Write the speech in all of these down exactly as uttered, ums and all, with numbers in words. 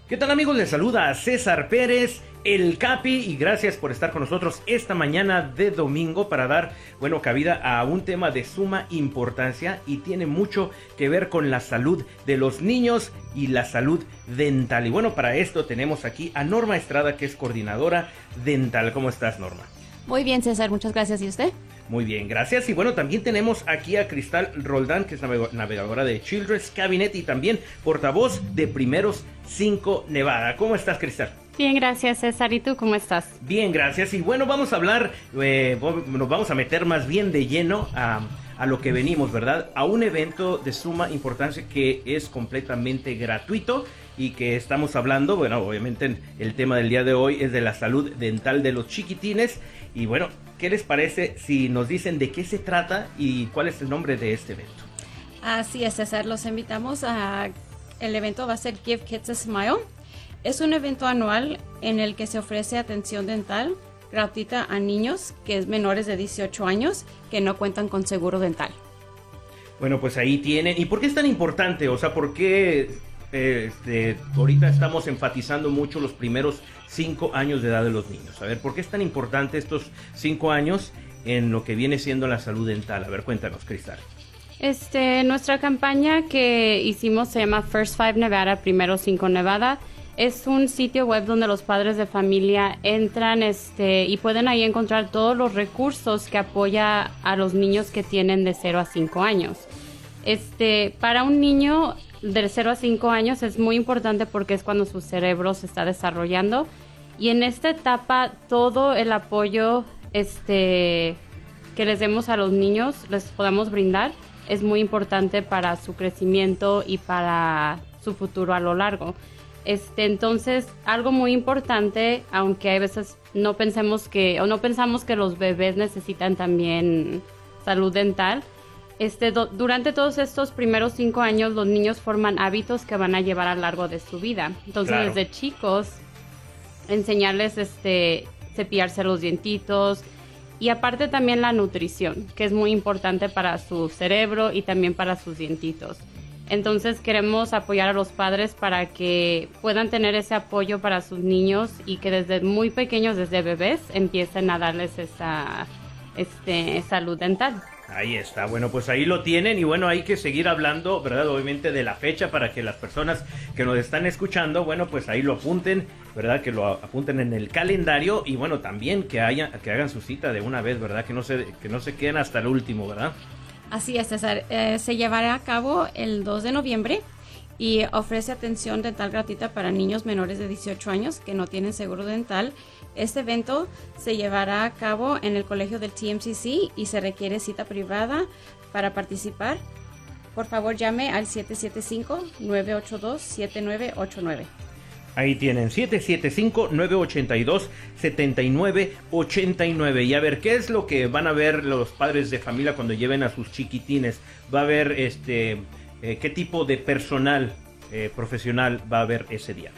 ¿Qué tal, amigos? Les saluda a César Pérez, el Capi, y gracias por estar con nosotros esta mañana de domingo para dar, bueno, cabida a un tema de suma importancia y tiene mucho que ver con la salud de los niños y la salud dental. Y bueno, para esto tenemos aquí a Norma Estrada, que es coordinadora dental. ¿Cómo estás, Norma? Muy bien, César, muchas gracias. ¿Y usted? Muy bien, gracias. Y bueno, también tenemos aquí a Cristal Roldán, que es navegadora de Children's Cabinet y también portavoz de Primeros cinco Nevada. ¿Cómo estás, Cristal? Bien, gracias, César. ¿Y tú cómo estás? Bien, gracias. Y bueno, vamos a hablar, eh, nos vamos a meter más bien de lleno a, a lo que venimos, ¿verdad? A un evento de suma importancia que es completamente gratuito y que estamos hablando, bueno, obviamente el tema del día de hoy es de la salud dental de los chiquitines. Y bueno, ¿qué les parece si nos dicen de qué se trata y cuál es el nombre de este evento? Así es, César, los invitamos a... El evento va a ser Give Kids a Smile. Es un evento anual en el que se ofrece atención dental gratuita a niños que es menores de dieciocho años que no cuentan con seguro dental. Bueno, pues ahí tienen. ¿Y por qué es tan importante? O sea, ¿por qué eh, este, ahorita estamos enfatizando mucho los primeros cinco años de edad de los niños? A ver, ¿por qué es tan importante estos cinco años en lo que viene siendo la salud dental? A ver, cuéntanos, Cristal. Este, nuestra campaña que hicimos se llama First Five Nevada, Primero Cinco Nevada. Es un sitio web donde los padres de familia entran este, y pueden ahí encontrar todos los recursos que apoya a los niños que tienen de cero a cinco años. Este, para un niño de cero a cinco años es muy importante porque es cuando su cerebro se está desarrollando. Y en esta etapa todo el apoyo este, que les demos a los niños, les podamos brindar, es muy importante para su crecimiento y para su futuro a lo largo. Este, entonces, algo muy importante, aunque hay veces no pensemos que, o no pensamos que los bebés necesitan también salud dental, este, do, durante todos estos primeros cinco años, los niños forman hábitos que van a llevar a lo largo de su vida. Entonces, claro, desde chicos, enseñarles este, cepillarse los dientitos, y aparte también la nutrición, que es muy importante para su cerebro y también para sus dientitos. Entonces queremos apoyar a los padres para que puedan tener ese apoyo para sus niños y que desde muy pequeños, desde bebés, empiecen a darles esa este, salud dental. Ahí está, bueno, pues ahí lo tienen y bueno, hay que seguir hablando, ¿verdad? Obviamente de la fecha para que las personas que nos están escuchando, bueno, pues ahí lo apunten, ¿verdad? Que lo apunten en el calendario y bueno, también que haya, que hagan su cita de una vez, ¿verdad? Que no se, que no se queden hasta el último, ¿verdad? Así es, César. Eh, se llevará a cabo el dos de noviembre y ofrece atención dental gratuita para niños menores de dieciocho años que no tienen seguro dental. Este evento se llevará a cabo en el colegio del T M C C y se requiere cita privada para participar. Por favor, llame al siete siete cinco, nueve ocho dos, siete nueve ocho nueve. Ahí tienen, siete siete cinco, nueve ocho dos, siete nueve ocho nueve. Y a ver, ¿qué es lo que van a ver los padres de familia cuando lleven a sus chiquitines? Va a haber, este, eh, ¿qué tipo de personal eh, profesional va a haber ese día?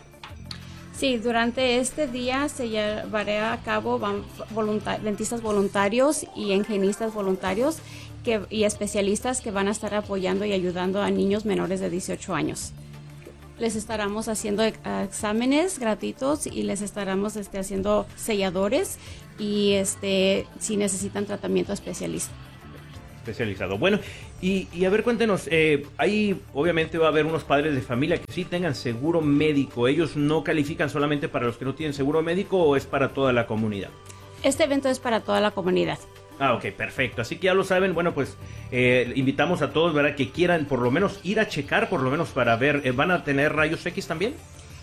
Sí, durante este día se llevará a cabo voluntar- dentistas voluntarios y higienistas voluntarios que, y especialistas que van a estar apoyando y ayudando a niños menores de dieciocho años. Les estaremos haciendo exámenes gratuitos y les estaremos este, haciendo selladores y este, si necesitan tratamiento especialista. Especializado. Bueno, y, y a ver, cuéntenos, eh, ahí obviamente va a haber unos padres de familia que sí tengan seguro médico. ¿Ellos no califican solamente para los que no tienen seguro médico o es para toda la comunidad? Este evento es para toda la comunidad. Ah, ok, perfecto. Así que ya lo saben. Bueno, pues eh, invitamos a todos, ¿verdad? Que quieran por lo menos ir a checar, por lo menos para ver. Eh, ¿Van a tener rayos X también?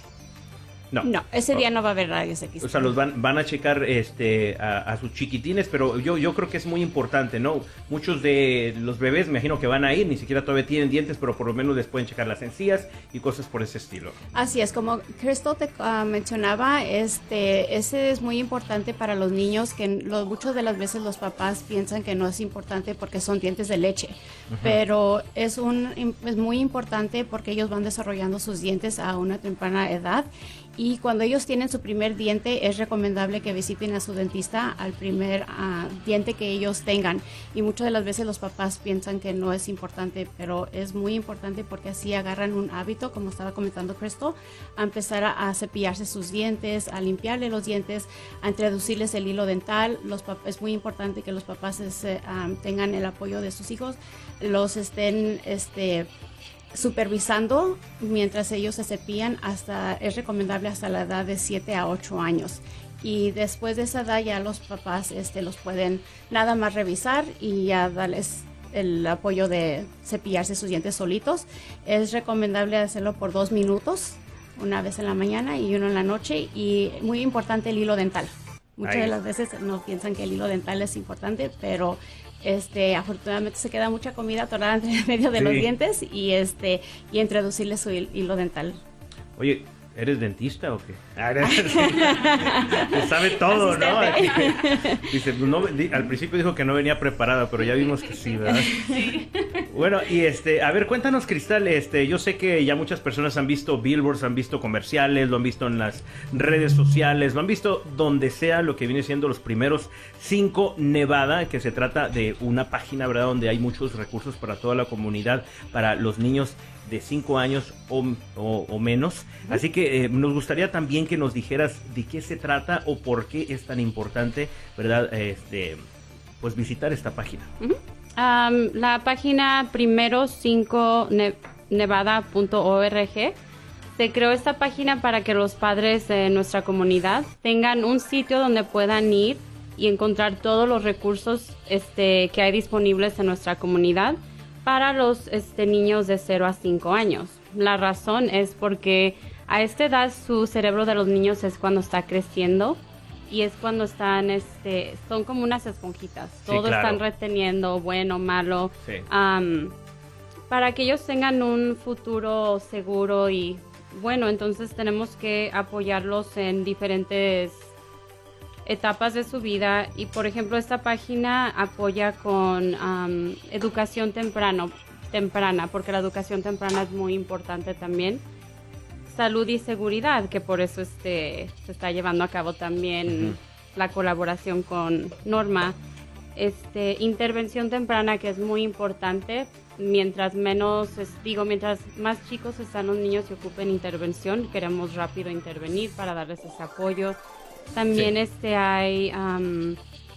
No, no, ese día no va a haber rayos X. O sea, los van, van a checar este, a, a sus chiquitines, pero yo, yo creo que es muy importante, ¿no? Muchos de los bebés, me imagino que van a ir, ni siquiera todavía tienen dientes, pero por lo menos les pueden checar las encías y cosas por ese estilo. Así es, como Crystal te uh, mencionaba, este, ese es muy importante para los niños, que lo, muchas de las veces los papás piensan que no es importante porque son dientes de leche, uh-huh. pero es, un, es muy importante porque ellos van desarrollando sus dientes a una temprana edad. Y cuando ellos tienen su primer diente, es recomendable que visiten a su dentista al primer uh, diente que ellos tengan. Y muchas de las veces los papás piensan que no es importante, pero es muy importante porque así agarran un hábito, como estaba comentando Crystal, a empezar a, a cepillarse sus dientes, a limpiarle los dientes, a introducirles el hilo dental. Los es muy importante que los papás ese, um, tengan el apoyo de sus hijos, los estén... este supervisando mientras ellos se cepillan. Hasta es recomendable hasta la edad de siete a ocho años, y después de esa edad ya los papás este, los pueden nada más revisar y ya darles el apoyo de cepillarse sus dientes solitos. Es recomendable hacerlo por dos minutos, una vez en la mañana y uno en la noche, y muy importante el hilo dental. Muchas Ay. de las veces no piensan que el hilo dental es importante, pero Este, afortunadamente se queda mucha comida atorada entre medio de sí. los dientes y este y introducirle su hilo dental. Oye, ¿eres dentista o qué? Se sabe todo, ¿no? Dice, no, al principio dijo que no venía preparada, pero ya vimos que sí, ¿verdad? Sí. Bueno, y este, a ver, cuéntanos, Cristal, este, yo sé que ya muchas personas han visto billboards, han visto comerciales, lo han visto en las redes sociales, lo han visto donde sea, lo que viene siendo los primeros cinco Nevada, que se trata de una página, ¿verdad?, donde hay muchos recursos para toda la comunidad, para los niños de cinco años o, o, o menos. Uh-huh. Así que eh, nos gustaría también que nos dijeras de qué se trata o por qué es tan importante, ¿verdad?, este, pues visitar esta página. Uh-huh. Um, la página primero cinco nevada punto org. Se creó esta página para que los padres de nuestra comunidad tengan un sitio donde puedan ir y encontrar todos los recursos este, que hay disponibles en nuestra comunidad para los este, niños de cero a cinco años. La razón es porque a esta edad su cerebro de los niños es cuando está creciendo y es cuando están, este, son como unas esponjitas. Sí, Todo claro. están reteniendo, bueno, malo, sí. um, para que ellos tengan un futuro seguro y bueno, entonces tenemos que apoyarlos en diferentes etapas de su vida. Y por ejemplo, esta página apoya con um, educación temprano, temprana, porque la educación temprana es muy importante también. Salud y seguridad, que por eso este, se está llevando a cabo también uh-huh. la colaboración con Norma. Este, intervención temprana, que es muy importante. Mientras menos, digo, mientras más chicos están los niños y ocupen intervención, queremos rápido intervenir para darles ese apoyo. También sí. este hay um,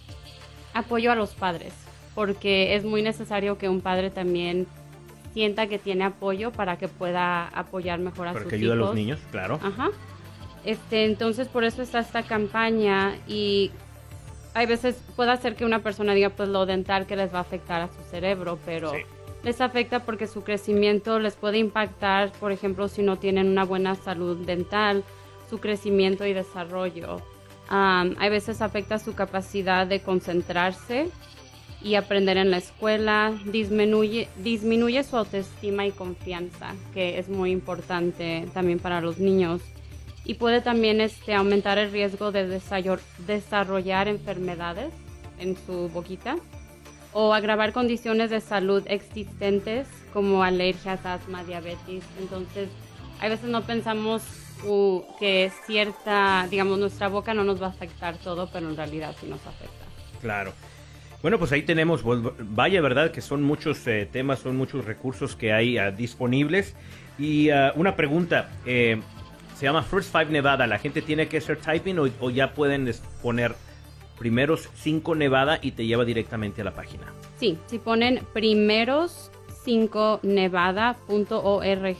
apoyo a los padres, porque es muy necesario que un padre también sienta que tiene apoyo para que pueda apoyar mejor a para sus que ayude hijos. a los niños, claro. Ajá. Este, entonces por eso está esta campaña, y hay veces puede hacer que una persona diga pues lo dental que les va a afectar a su cerebro, pero sí. les afecta porque su crecimiento les puede impactar, por ejemplo, si no tienen una buena salud dental, su crecimiento y desarrollo. Um, hay veces afecta su capacidad de concentrarse y aprender en la escuela, disminuye, disminuye su autoestima y confianza, que es muy importante también para los niños. Y puede también este, aumentar el riesgo de desarrollar enfermedades en su boquita o agravar condiciones de salud existentes como alergias, asma, diabetes. Entonces, a veces no pensamos uh, que cierta, digamos, nuestra boca no nos va a afectar todo, pero en realidad sí nos afecta. Claro. Bueno, pues ahí tenemos, vaya, ¿verdad? Que son muchos eh, temas, son muchos recursos que hay uh, disponibles. Y uh, una pregunta, eh, se llama First Five Nevada, ¿la gente tiene que hacer typing o, o ya pueden poner primeros cinco Nevada y te lleva directamente a la página? Sí, si ponen primeros cinco nevada punto org,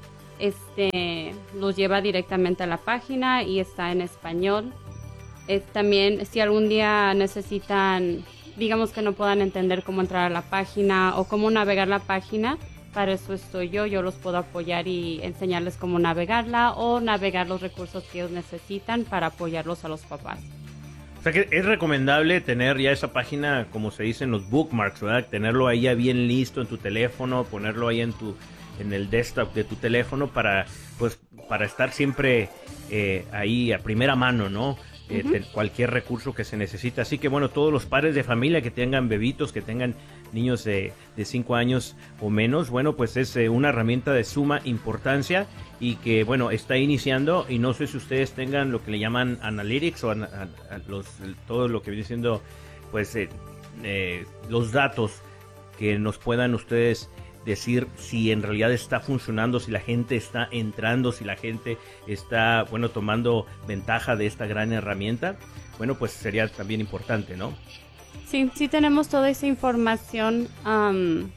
este, los lleva directamente a la página y está en español. Es también, si algún día necesitan, digamos que no puedan entender cómo entrar a la página o cómo navegar la página, para eso estoy yo, yo los puedo apoyar y enseñarles cómo navegarla o navegar los recursos que ellos necesitan para apoyarlos a los papás. O sea que es recomendable tener ya esa página, como se dice en los bookmarks, ¿verdad? Tenerlo ahí ya bien listo en tu teléfono, ponerlo ahí en tu en el desktop de tu teléfono para, pues, para estar siempre eh, ahí a primera mano, ¿no? eh, Uh-huh. te- cualquier recurso que se necesita. Así que bueno, todos los padres de familia que tengan bebitos, que tengan niños de cinco años o menos, bueno, pues es eh, una herramienta de suma importancia y que bueno, está iniciando, y no sé si ustedes tengan lo que le llaman analytics o ana- a- a- los, el- todo lo que viene siendo pues eh, eh, los datos que nos puedan ustedes decir si en realidad está funcionando, si la gente está entrando, si la gente está, bueno, tomando ventaja de esta gran herramienta. Bueno, pues sería también importante, ¿no? Sí, sí tenemos toda esa información. am,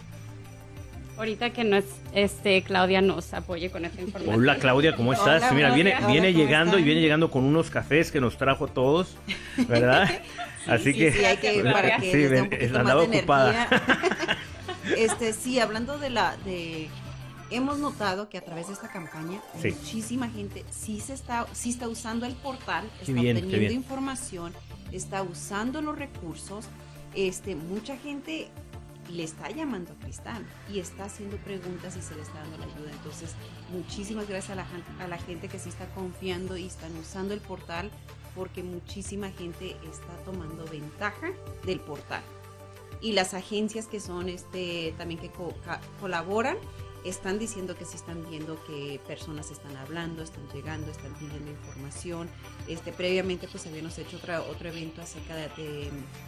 ahorita que no es, este, Claudia nos apoye con esa información. Hola Claudia, ¿cómo estás? Hola, Mira, Claudia. viene, Hola, viene ¿cómo llegando están? y viene llegando con unos cafés que nos trajo todos, ¿verdad? Así Sí, que sí, hay que, pues, para que sí, les dé ven, un poquito andaba más de ocupada. energía. Este, sí, hablando de la, de, hemos notado que a través de esta campaña Sí. muchísima gente sí se está, sí está usando el portal, Qué está bien, qué obteniendo bien. información, está usando los recursos. Este, mucha gente le está llamando a Cristal y está haciendo preguntas y se le está dando la ayuda. Entonces, muchísimas gracias a la, jan- a la gente que sí está confiando y están usando el portal, porque muchísima gente está tomando ventaja del portal. Y las agencias que son este también que co- ca- colaboran están diciendo que sí están viendo que personas están hablando, están llegando, están pidiendo información. Este, previamente pues habíamos hecho otra, otro evento acerca de, de,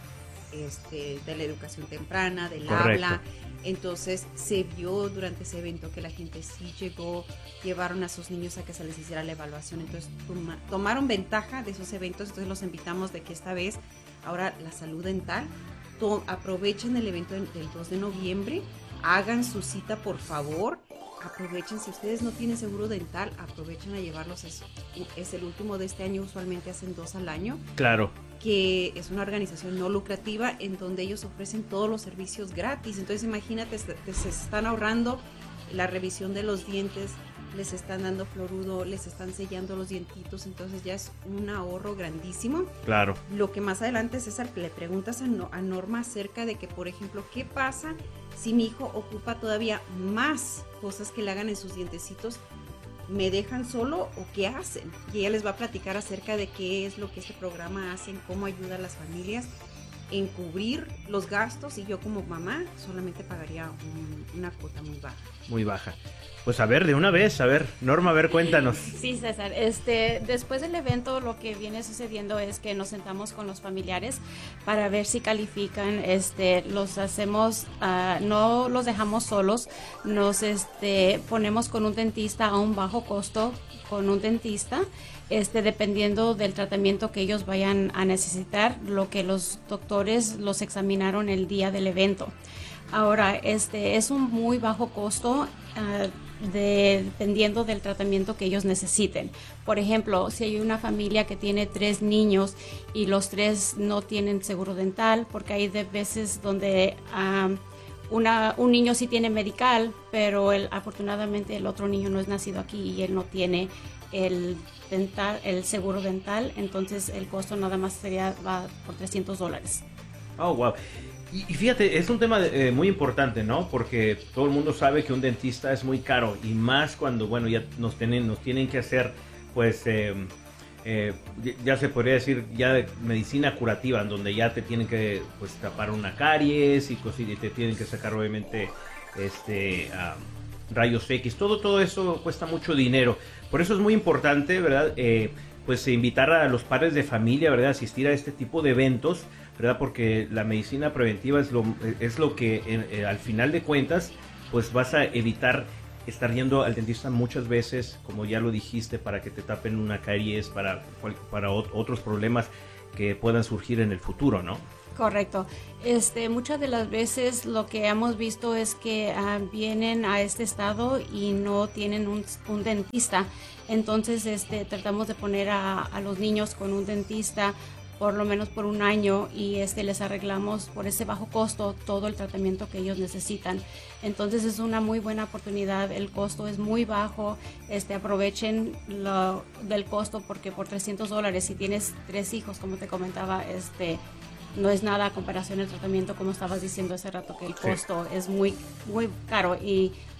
este, de la educación temprana, del Correcto. habla. Entonces se vio durante ese evento que la gente sí llegó, llevaron a sus niños a que se les hiciera la evaluación. Entonces toma- tomaron ventaja de esos eventos. Entonces los invitamos de que esta vez, ahora la salud dental, to- aprovechen el evento del del dos de noviembre, hagan su cita por favor, aprovechen, si ustedes no tienen seguro dental, aprovechen a llevarlos, es, es el último de este año, usualmente hacen dos al año, Claro, que es una organización no lucrativa en donde ellos ofrecen todos los servicios gratis. Entonces imagínate, se, se están ahorrando la revisión de los dientes, les están dando fluoruro, les están sellando los dientitos, entonces ya es un ahorro grandísimo. claro. Lo que más adelante, César, le preguntas a, no- a Norma acerca de que, por ejemplo, ¿qué pasa si mi hijo ocupa todavía más cosas que le hagan en sus dientecitos? ¿Me dejan solo o qué hacen? Y ella les va a platicar acerca de qué es lo que este programa hace, cómo ayuda a las familias en cubrir los gastos, y yo como mamá solamente pagaría un- una cuota muy baja. Muy baja. Pues a ver, de una vez, a ver, Norma, a ver, cuéntanos. Sí, César. Este, después del evento, lo que viene sucediendo es que nos sentamos con los familiares para ver si califican. Este, los hacemos, ah, no los dejamos solos, nos este, ponemos con un dentista a un bajo costo, con un dentista, este, dependiendo del tratamiento que ellos vayan a necesitar, lo que los doctores los examinaron el día del evento. Ahora, este es un muy bajo costo, ah, de- dependiendo del tratamiento que ellos necesiten. Por ejemplo, si hay una familia que tiene tres niños y los tres no tienen seguro dental, porque hay de veces donde ah, una, un niño sí tiene medical, pero el, afortunadamente el otro niño no es nacido aquí y él no tiene el dental, el seguro dental, entonces el costo nada más sería va por trescientos dólares. Oh, wow. Y, y fíjate, es un tema eh, muy importante, ¿no? Porque todo el mundo sabe que un dentista es muy caro, y más cuando, bueno, ya nos tienen, nos tienen que hacer, pues, eh, eh, ya se podría decir, ya medicina curativa, en donde ya te tienen que, pues, tapar una caries y, cosas, y te tienen que sacar, obviamente, este, um, rayos X. Todo, todo eso cuesta mucho dinero. Por eso es muy importante, ¿verdad? Eh, pues invitar a los padres de familia, ¿verdad? Asistir a este tipo de eventos, ¿verdad? Porque la medicina preventiva es lo, es lo que eh, eh, al final de cuentas, pues vas a evitar estar yendo al dentista muchas veces, como ya lo dijiste, para que te tapen una caries, para, para ot- otros problemas que puedan surgir en el futuro, ¿no? Correcto. Este, muchas de las veces lo que hemos visto es que ah, vienen a este estado y no tienen un, un dentista. Entonces, este, tratamos de poner a, a los niños con un dentista por lo menos por un año, y este, les arreglamos por ese bajo costo todo el tratamiento que ellos necesitan. Entonces es una muy buena oportunidad, el costo es muy bajo, este, aprovechen lo del costo, porque por trescientos dólares, si tienes tres hijos, como te comentaba, este, no es nada a comparación del tratamiento, como estabas diciendo hace rato, que el Sí. costo es muy, muy caro, y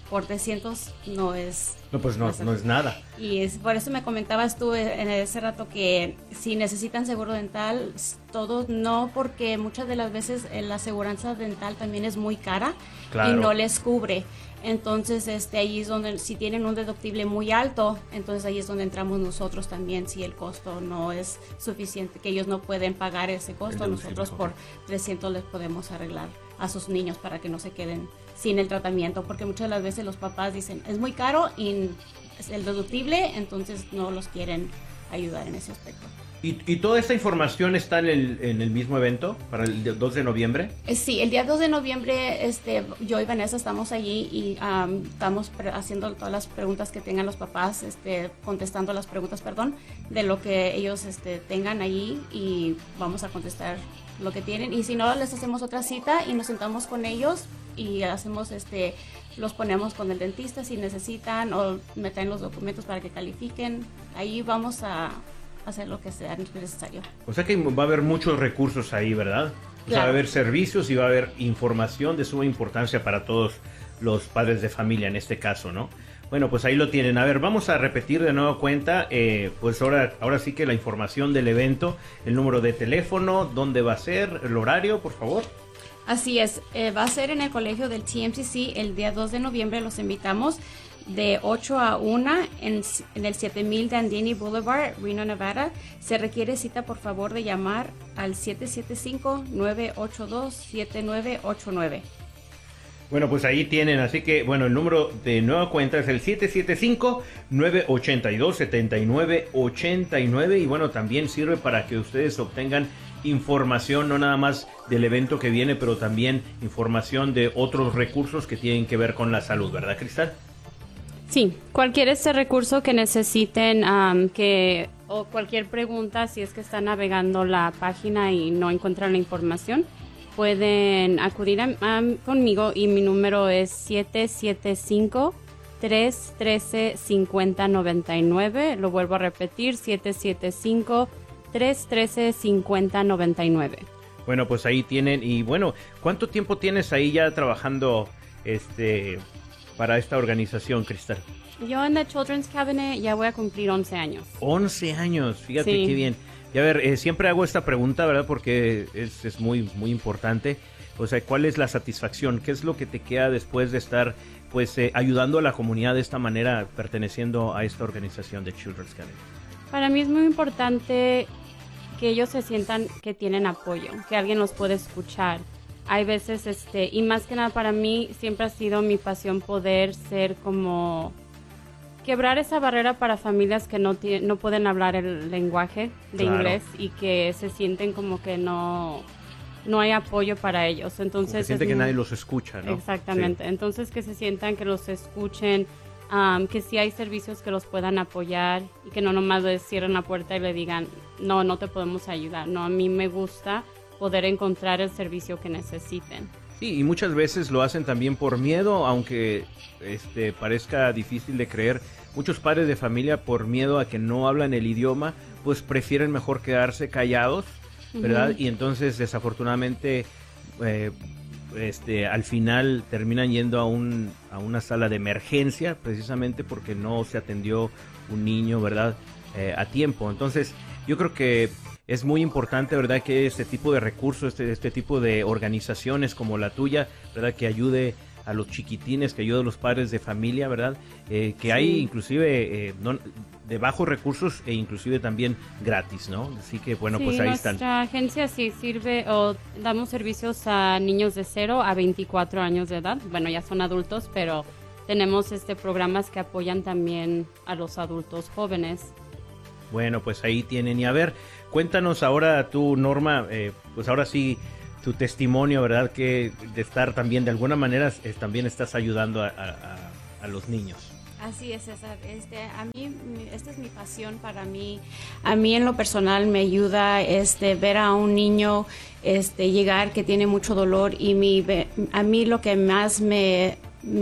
por trescientos no es... No, pues no, no es nada. Y es, por eso me comentabas tú en ese rato que si necesitan seguro dental, todos no, porque muchas de las veces la aseguranza dental también es muy cara, claro, y no les cubre. Entonces, este, ahí es donde, si tienen un deductible muy alto, entonces ahí es donde entramos nosotros también, si el costo no es suficiente, que ellos no pueden pagar ese costo, nosotros por trescientos les podemos arreglar a sus niños para que no se queden sin el tratamiento, porque muchas de las veces los papás dicen, es muy caro y es el deductible, entonces no los quieren ayudar en ese aspecto. ¿Y, y toda esta información está en el, en el mismo evento para el dos de noviembre? Sí, el día dos de noviembre este, yo y Vanessa estamos allí y um, estamos pre- haciendo todas las preguntas que tengan los papás, este, contestando las preguntas, perdón, de lo que ellos este, tengan allí, y vamos a contestar lo que tienen. Y si no, les hacemos otra cita y nos sentamos con ellos y hacemos este los ponemos con el dentista si necesitan, o me traen los documentos para que califiquen. Ahí vamos a hacer lo que sea necesario. O sea que va a haber muchos recursos ahí, ¿verdad? O sea, va a haber servicios y va a haber información de suma importancia para todos los padres de familia en este caso, ¿no? Bueno, pues ahí lo tienen. A ver, vamos a repetir de nuevo cuenta, eh, pues ahora, ahora sí que la información del evento, el número de teléfono, dónde va a ser, el horario, por favor. Así es, eh, va a ser en el colegio del T M C C el día dos de noviembre, los invitamos de ocho a una en, en el siete mil Dandini Boulevard, Reno, Nevada. Se requiere cita, por favor, de llamar al siete siete cinco, nueve ocho dos, siete nueve ocho nueve. Bueno, pues ahí tienen, así que, bueno, el número de nueva cuenta es el siete siete cinco, nueve ocho dos, siete nueve ocho nueve, y bueno, también sirve para que ustedes obtengan información, no nada más del evento que viene, pero también información de otros recursos que tienen que ver con la salud, ¿verdad, Cristal? Sí, cualquier este recurso que necesiten, um, que o cualquier pregunta, si es que están navegando la página y no encuentran la información, pueden acudir a, a, conmigo, y mi número es siete siete cinco, tres uno tres, cinco cero nueve nueve. Lo vuelvo a repetir, siete siete cinco, tres uno tres, cinco cero nueve nueve. Bueno, pues ahí tienen. Y bueno, ¿cuánto tiempo tienes ahí ya trabajando este para esta organización, Cristal? Yo en The Children's Cabinet ya voy a cumplir once años. once años, fíjate sí. Qué bien. Y a ver, eh, siempre hago esta pregunta, ¿verdad? Porque es, es muy, muy importante. O sea, ¿cuál es la satisfacción? ¿Qué es lo que te queda después de estar, pues, eh, ayudando a la comunidad de esta manera, perteneciendo a esta organización de Children's Cabinet? Para mí es muy importante que ellos se sientan que tienen apoyo, que alguien los puede escuchar. Hay veces, este, y más que nada para mí, siempre ha sido mi pasión poder ser como... quebrar esa barrera para familias que no tienen, no pueden hablar el lenguaje de claro. inglés, y que se sienten como que no, no hay apoyo para ellos. Entonces como que siente que muy, nadie los escucha, ¿no? Exactamente. Sí. Entonces que se sientan que los escuchen, um, que sí hay servicios que los puedan apoyar, y que no nomás les cierren la puerta y le digan, no, no te podemos ayudar. No, a mí me gusta poder encontrar el servicio que necesiten. Sí, y muchas veces lo hacen también por miedo, aunque este parezca difícil de creer. Muchos padres de familia, por miedo a que no hablan el idioma, pues prefieren mejor quedarse callados, ¿verdad? Uh-huh. Y entonces, desafortunadamente, eh, este, al final terminan yendo a, un, a una sala de emergencia, precisamente porque no se atendió un niño, ¿verdad? Eh, a tiempo. Entonces, yo creo que es muy importante, ¿verdad?, que este tipo de recursos, este, este tipo de organizaciones como la tuya, ¿verdad?, que ayude a los chiquitines, que ayude a los padres de familia, ¿verdad?, eh, que sí. hay inclusive eh, no, de bajos recursos e inclusive también gratis, ¿no? Así que, bueno, sí, pues ahí nuestra están. Nuestra agencia sí sirve, o damos servicios a niños de cero a veinticuatro años de edad. Bueno, ya son adultos, pero tenemos este programas que apoyan también a los adultos jóvenes. Bueno, pues ahí tienen. Y a ver, cuéntanos ahora tú, Norma, eh, pues ahora sí, tu testimonio, ¿verdad? Que de estar también, de alguna manera, eh, también estás ayudando a, a, a los niños. Así es, César. Este, a mí, esta es mi pasión para mí. A mí en lo personal me ayuda este, ver a un niño este, llegar que tiene mucho dolor, y mi, a mí lo que más me,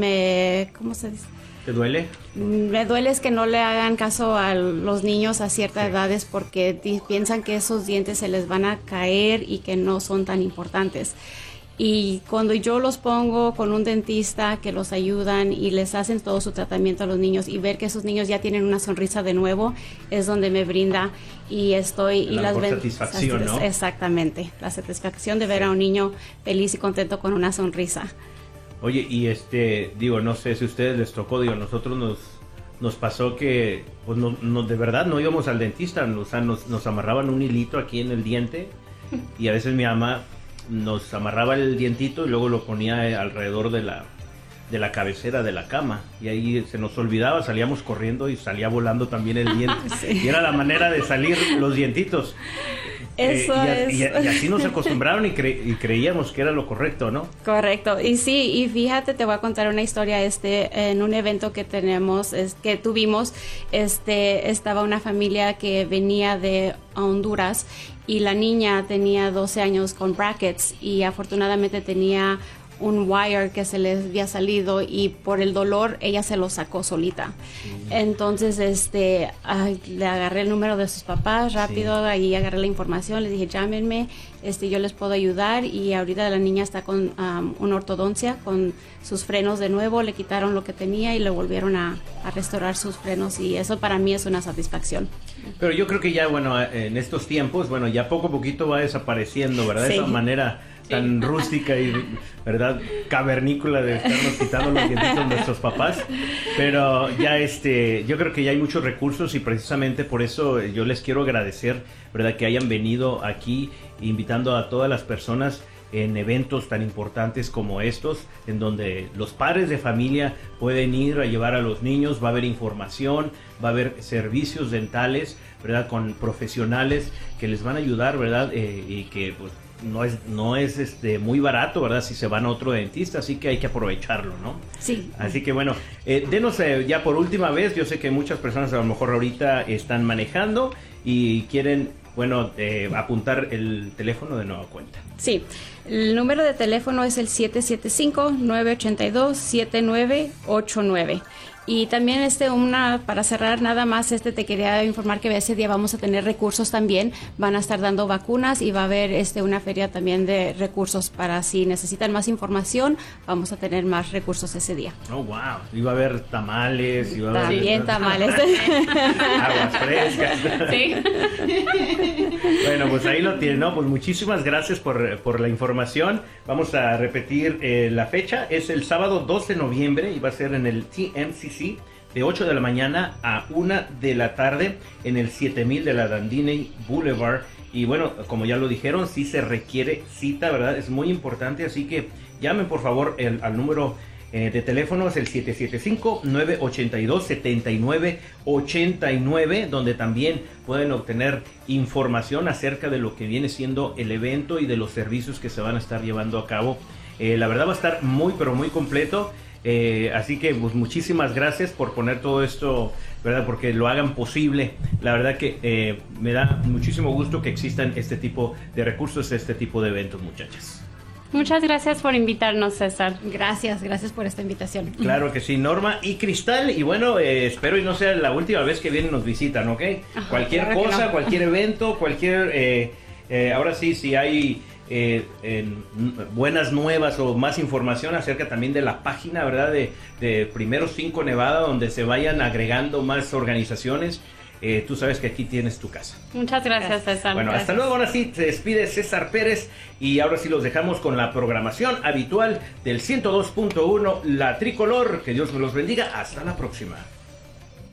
me ¿cómo se dice? ¿Te duele? Me duele es que no le hagan caso a los niños a ciertas sí. edades, porque piensan que esos dientes se les van a caer y que no son tan importantes. Y cuando yo los pongo con un dentista que los ayudan y les hacen todo su tratamiento a los niños y ver que esos niños ya tienen una sonrisa de nuevo, es donde me brinda y estoy... La y las ven- satisfacción, ¿no? Exactamente, la satisfacción de ver a un niño feliz y contento con una sonrisa. Oye, y este, digo, no sé si a ustedes les tocó, digo, nosotros nos, nos pasó que, pues no, no, de verdad no íbamos al dentista, o sea, nos, nos amarraban un hilito aquí en el diente y a veces mi mamá nos amarraba el dientito y luego lo ponía alrededor de la, de la cabecera de la cama y ahí se nos olvidaba, salíamos corriendo y salía volando también el diente. Sí. Y era la manera de salir los dientitos. Eso Eh, y, a- es. y, a- y así nos acostumbraron y, cre- y creíamos que era lo correcto, ¿no? Correcto, y sí, y fíjate, te voy a contar una historia, este, en un evento que tenemos, es, que tuvimos, este, estaba una familia que venía de Honduras y la niña tenía doce años con brackets y afortunadamente tenía un wire que se le había salido y por el dolor ella se lo sacó solita. Entonces, este, ay, le agarré el número de sus papás rápido, Sí. ahí agarré la información, les dije llámenme, este, yo les puedo ayudar y ahorita la niña está con um, una ortodoncia, con sus frenos de nuevo, le quitaron lo que tenía y le volvieron a, a restaurar sus frenos y eso para mí es una satisfacción. Pero yo creo que ya, bueno, en estos tiempos, bueno, ya poco a poquito va desapareciendo, ¿verdad? Sí. Esa manera tan rústica y, ¿verdad? Cavernícola de estarnos quitando los dientitos de nuestros papás. Pero ya, este, yo creo que ya hay muchos recursos y precisamente por eso yo les quiero agradecer, ¿verdad? Que hayan venido aquí invitando a todas las personas en eventos tan importantes como estos, en donde los padres de familia pueden ir a llevar a los niños, va a haber información, va a haber servicios dentales, ¿verdad? Con profesionales que les van a ayudar, ¿verdad? Eh, y que pues no es, no es este, muy barato, ¿verdad? Si se van a otro dentista, así que hay que aprovecharlo, ¿no? Sí. Así que bueno, eh, denos eh, ya por última vez, yo sé que muchas personas a lo mejor ahorita están manejando y quieren, bueno, eh, apuntar el teléfono de nueva cuenta. Sí, el número de teléfono es el siete siete cinco, nueve ocho dos, siete nueve ocho nueve. Y también este una para cerrar nada más este te quería informar que ese día vamos a tener recursos también, van a estar dando vacunas y va a haber este una feria también de recursos para si necesitan más información, vamos a tener más recursos ese día. Oh, wow. Iba a haber tamales, iba a haber También tamales. aguas frescas. Sí. Bueno, pues ahí lo tienen, ¿no? Pues muchísimas gracias por, por la información. Vamos a repetir eh, la fecha. Es el sábado doce de noviembre y va a ser en el T M C C de ocho de la mañana a una de la tarde en el siete mil de la Dandini Boulevard. Y bueno, como ya lo dijeron, sí se requiere cita, ¿verdad? Es muy importante, así que llamen por favor el, al número eh, de teléfono, es el siete siete cinco, nueve ocho dos, siete nueve ocho nueve, donde también pueden obtener información acerca de lo que viene siendo el evento y de los servicios que se van a estar llevando a cabo. Eh, la verdad va a estar muy, pero muy completo. Eh, así que pues muchísimas gracias por poner todo esto, ¿verdad? Porque lo hagan posible. La verdad que eh, me da muchísimo gusto que existan este tipo de recursos, este tipo de eventos, muchachas. Muchas gracias por invitarnos, César. Gracias, gracias por esta invitación. Claro que sí, Norma y Cristal. Y bueno, eh, espero y no sea la última vez que vienen y nos visitan, ¿ok? Ajá, Cualquier claro que cosa, no. cualquier evento, cualquier... Eh, eh, ahora sí, si hay... Eh, en buenas nuevas o más información acerca también de la página, ¿verdad? De, de Primero cinco Nevada, donde se vayan agregando más organizaciones. Eh, tú sabes que aquí tienes tu casa. Muchas gracias, César. Bueno, Gracias. hasta luego. Ahora sí, se despide César Pérez y ahora sí los dejamos con la programación habitual del ciento dos punto uno La Tricolor. Que Dios me los bendiga. Hasta la próxima.